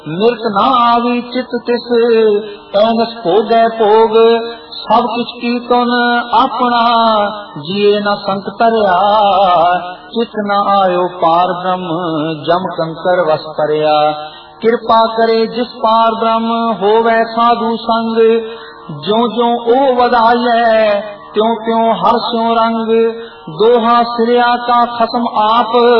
मिर्त ना आवी चित तिस ऐनस भोगै भोग सब किछ कीर्तन अपना जिए न संत तरया चित न आयो पार ब्रह्म जम कंकर वस परया कृपा करे जिस पार ब्रह्म होवे साधु संग ज्यों ज्यों ओ वधाइए त्यों त्यों हर स्यों रंग दोहा सिरिया का खत्म आप